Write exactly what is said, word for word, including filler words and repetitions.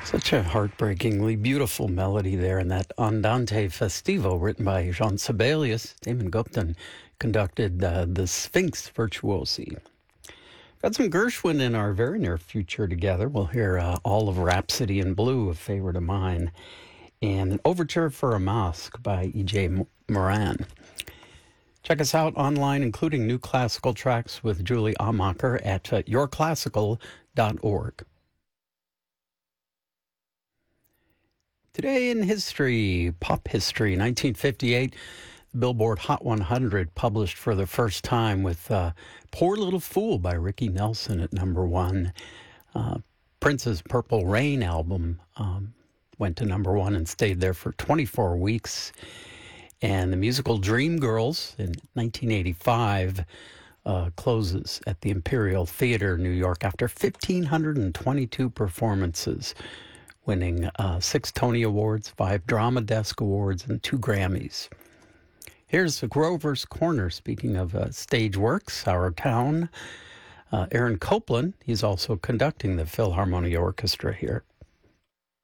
Such a heartbreakingly beautiful melody there in that Andante Festivo written by Jean Sibelius. Damon Gupton conducted uh, the Sphinx Virtuosi. Got some Gershwin in our very near future together. We'll hear uh, all of Rhapsody in Blue, a favorite of mine, and an Overture for a Masque by E J Moran. Check us out online, including new classical tracks with Julie Amacher at uh, your classical dot org. Today in history, pop history, nineteen fifty-eight, the Billboard Hot one hundred published for the first time with uh, Poor Little Fool by Ricky Nelson at number one. Uh, Prince's Purple Rain album um, went to number one and stayed there for twenty-four weeks. And the musical Dreamgirls in nineteen eighty-five uh, closes at the Imperial Theater, New York, after one thousand five hundred twenty-two performances, winning uh, six Tony Awards, five Drama Desk Awards, and two Grammys. Here's Grover's Corner. Speaking of uh, stage works, Our Town. Uh, Aaron Copland, he's also conducting the Philharmonia Orchestra here.